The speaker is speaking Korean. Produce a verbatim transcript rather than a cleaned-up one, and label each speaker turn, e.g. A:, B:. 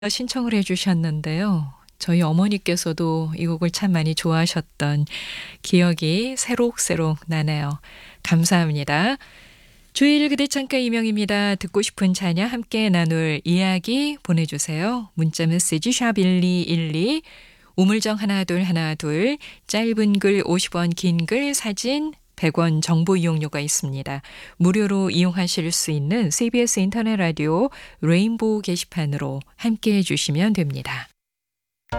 A: 신청을 해 주셨는데요. 저희 어머니께서도 이 곡을 참 많이 좋아하셨던 기억이 새록새록 나네요. 감사합니다. 주일 그대 창가 이명입니다. 듣고 싶은 자녀 함께 나눌 이야기 보내주세요. 문자 메시지 샵 일이일이, 우물정 하나 둘 하나 둘, 짧은 글 오십 원, 긴 글 사진 백 원 정보 이용료가 있습니다. 무료로 이용하실 수 있는 씨비에스 인터넷 라디오 레인보우 게시판으로 함께해 주시면 됩니다.